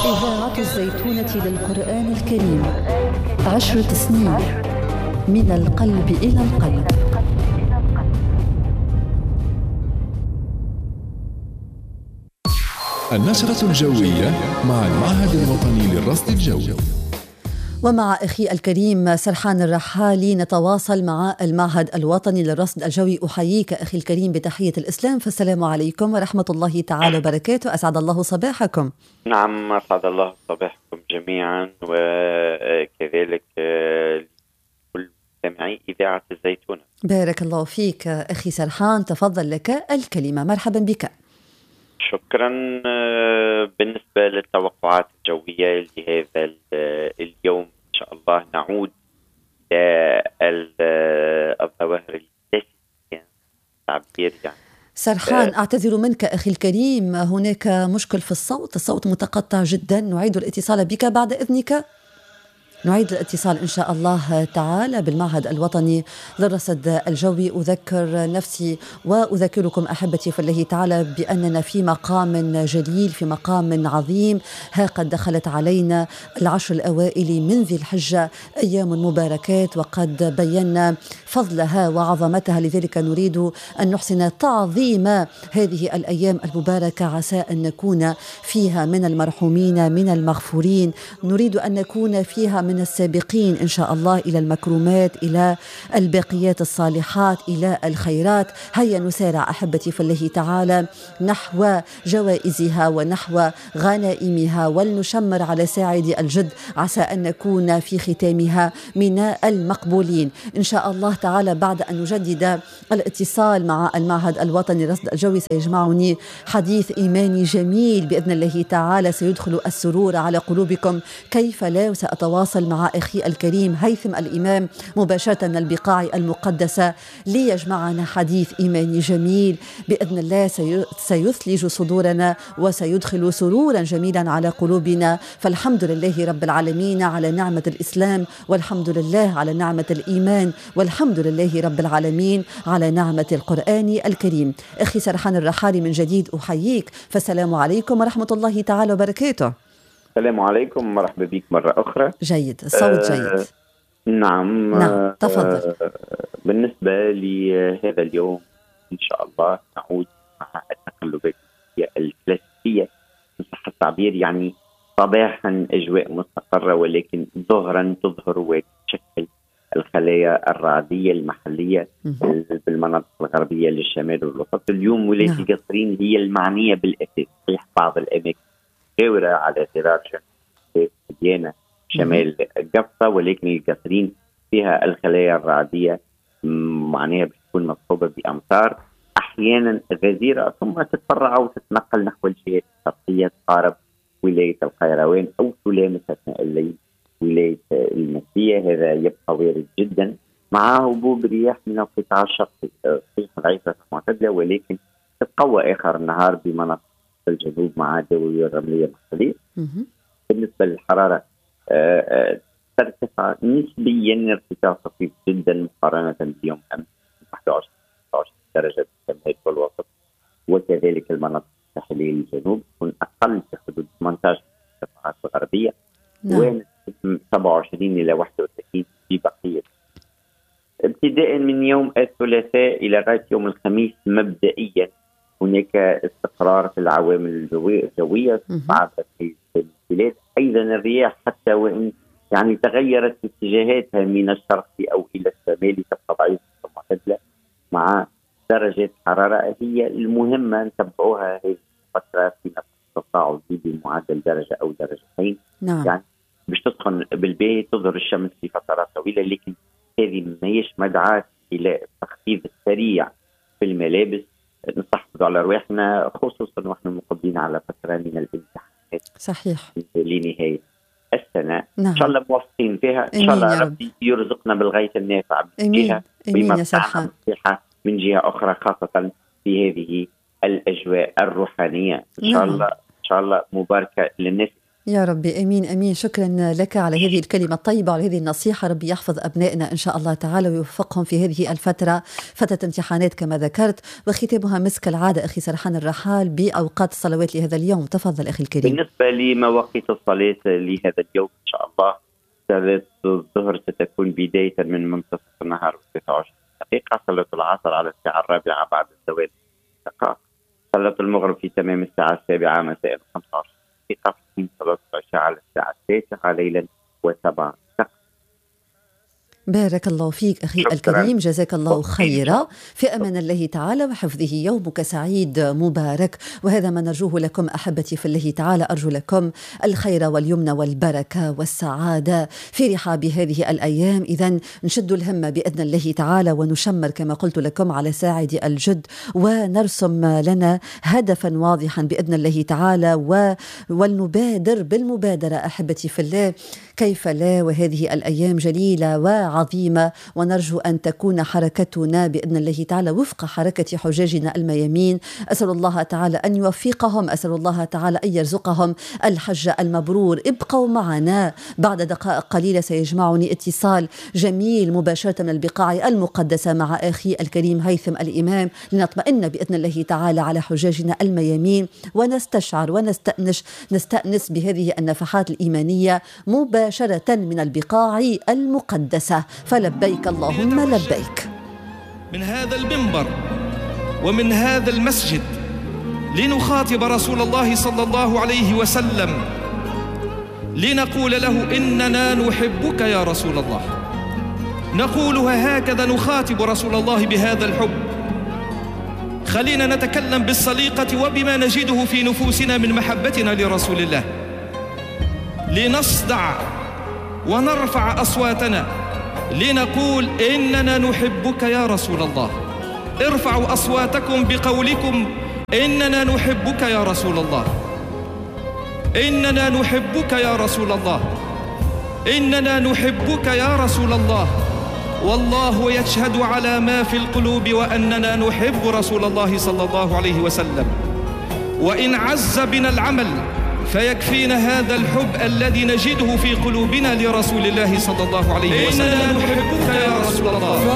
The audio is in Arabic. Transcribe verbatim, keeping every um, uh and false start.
إذاعة الزيتونة للقرآن الكريم، عشرة سنين من القلب إلى القلب. النشرة الجوية مع المعهد الوطني للرصد الجوي. ومع أخي الكريم سرحان الرحالي نتواصل مع المعهد الوطني للرصد الجوي. أحييك أخي الكريم بتحية الإسلام، فالسلام عليكم ورحمة الله تعالى وبركاته. أسعد الله صباحكم. نعم، أسعد الله صباحكم جميعا، وكذلك كل مستمعي إذاعة الزيتونة. بارك الله فيك أخي سرحان، تفضل لك الكلمة. مرحبا بك. شكرا. بالنسبة للتوقعات الجوية لهذا اليوم إن شاء الله نعود للظواهر الكلاسيكية تعبير يعني. سرحان، أعتذر منك أخي الكريم، هناك مشكل في الصوت، الصوت متقطع جدا. نعيد الاتصال بك بعد إذنك. نعيد الاتصال إن شاء الله تعالى بالمعهد الوطني للرصد الجوي. أذكر نفسي وأذكركم أحبتي في الله تعالى بأننا في مقام جليل، في مقام عظيم. ها قد دخلت علينا العشر الأوائل من ذي الحجة، أيام مباركات، وقد بينا فضلها وعظمتها. لذلك نريد أن نحسن تعظيم هذه الأيام المباركة، عسى أن نكون فيها من المرحومين من المغفورين. نريد أن نكون فيها من من السابقين إن شاء الله إلى المكرمات، إلى الباقيات الصالحات، إلى الخيرات. هيا نسارع أحبتي في الله تعالى نحو جوائزها ونحو غنائمها، ولنشمر على ساعد الجد، عسى أن نكون في ختامها من المقبولين إن شاء الله تعالى. بعد أن نجدد الاتصال مع المعهد الوطني للرصد الجوي سيجمعني حديث إيماني جميل بإذن الله تعالى سيدخل السرور على قلوبكم. كيف لا؟ وسأتواصل مع أخي الكريم هيثم الإمام مباشرة من البقاع المقدسة ليجمعنا حديث إيماني جميل بإذن الله سيثلج صدورنا وسيدخل سرورا جميلا على قلوبنا. فالحمد لله رب العالمين على نعمة الإسلام، والحمد لله على نعمة الإيمان، والحمد لله رب العالمين على نعمة القرآن الكريم. أخي سرحان الرحالي من جديد أحييك، فالسلام عليكم ورحمة الله تعالى وبركاته. السلام عليكم، مرحبا بك مرة أخرى. جيد، الصوت آه جيد. نعم. نعم تفضل. آه بالنسبة لهذا اليوم إن شاء الله نعود مع التقلبات الكلاسيكية إن صح التعبير، يعني صباحا أجواء مستقرة، ولكن ظهرا تظهر وتشكل الخلايا الرعدية المحلية بالمناطق الغربية للشمال والوسط. اليوم ولاية نعم. قصرين هي المعنية بالأساس، صحيح بعض الأماكن جاورة على سراج ديانة شمال قفصة، ولكن القصرين فيها الخلايا الرعدية معناها بتكون مصحوبة بأمطار أحيانا غزيرة، ثم تتفرع وتتنقل نحو الجهات الشرقية تقارب ولاية القيروان أو تلامس أثناء الليل ولاية المسية. هذا يبقى وارد جدا مع هبوب رياح من القطاع الشرقي صحيح ضعيفة معتدلة، ولكن تتقوى آخر النهار بمناطق الجنوب مع الدوية الرملية المحلية. بالنسبة للحرارة ترتفع نسبيا ارتفاع طفيف جدا مقارنة بيوم أمس، واحد وعشرين درجة بالشمال والوسط، وكذلك المناطق الساحلية للجنوب تكون أقل في حدود ثمانية عشر مرتفعات الغربية، وين سبعة وعشرين إلى واحد وثلاثين في بقية. ابتداء من يوم الثلاثاء إلى غاية يوم الخميس مبدئيا هناك استقرار في العوامل الجوية صعبة في البلاد. أيضا الرياح حتى وإن يعني تغيرت اتجاهاتها من الشرقي أو إلى الشمالي تبقى ضعيفة معتدلة مع درجة حرارة هي المهمة نتبعوها هذه الفترة في نفس التصاعد بمعدل درجة أو درجتين. نعم. يعني مش تسخن بالبيت تظهر الشمس في فترات طويلة، لكن هذه ما هيش مدعاة إلى التخفيض السريع في الملابس. نحافظ على رواحنا خصوصا ونحن مقبلين على فترة من الامتحانات صحيح لنهاية السنة. نعم. إن شاء الله موفقين فيها، إن شاء الله ربي يرزقنا بالغيث النافع من جهة ويمتعنا بالصحة من جهة أخرى، خاصة في هذه الأجواء الروحانية. إن شاء نعم. الله إن شاء الله مباركة للناس يا ربي امين امين. شكرا لك على هذه الكلمه الطيبه وعلى هذه النصيحه. ربي يحفظ ابنائنا ان شاء الله تعالى ويوفقهم في هذه الفتره، فتره امتحانات كما ذكرت، وختامها مسك العاده اخي سرحان الرحال باوقات الصلوات لهذا اليوم. تفضل اخي الكريم. بالنسبه لمواقيت الصلاه لهذا اليوم ان شاء الله، صلاه الظهر ستكون بدايه من منتصف النهار تسعة وعشرين دقيقه، صلاه العصر على الساعه الرابعه بعد الزوال دقائق، صلاه المغرب في تمام الساعه السابعه مساء خمسة وعشرين دقيقه، في صلاه العشاء على الساعه التاسعه ليلا وسبعة. بارك الله فيك أخي شكرا. الكريم، جزاك الله خيرا. في أمان الله تعالى وحفظه. يومك سعيد مبارك، وهذا ما نرجوه لكم أحبتي في الله تعالى. أرجو لكم الخير واليمن والبركة والسعادة في رحاب هذه الأيام. إذن نشد الهم بإذن الله تعالى ونشمر كما قلت لكم على ساعد الجد، ونرسم لنا هدفا واضحا بإذن الله تعالى، ولنبادر بالمبادرة أحبتي في الله، كيف لا، وهذه الأيام جليلة وعظيمة، ونرجو أن تكون حركتنا بإذن الله تعالى وفق حركة حجاجنا الميامين. أسأل الله تعالى أن يوفقهم، أسأل الله تعالى أن يرزقهم الحج المبرور. ابقوا معنا، بعد دقائق قليلة سيجمعني اتصال جميل مباشرة من البقاع المقدسة مع أخي الكريم هيثم الإمام، لنطمئن بإذن الله تعالى على حجاجنا الميامين، ونستشعر ونستأنس نستأنس بهذه النفحات الإيمانية مباشرة من البقاع المقدسة. فلبيك اللهم لبيك. من هذا المنبر ومن هذا المسجد لنخاطب رسول الله صلى الله عليه وسلم، لنقول له إننا نحبك يا رسول الله. نقولها هكذا، نخاطب رسول الله بهذا الحب. خلينا نتكلم بالسليقة وبما نجده في نفوسنا من محبتنا لرسول الله، لنصدع ونرفع أصواتنا لنقول إننا نحبك يا رسول الله. ارفعوا أصواتكم بقولكم إننا نحبك يا رسول الله، إننا نحبك يا رسول الله، إننا نحبك يا رسول الله. والله يشهد على ما في القلوب وأننا نحب رسول الله صلى الله عليه وسلم. وإن عز بنا العمل فيكفينا هذا الحب الذي نجده في قلوبنا لرسول الله صلى الله عليه وسلم. إننا نحبك يا رسول الله.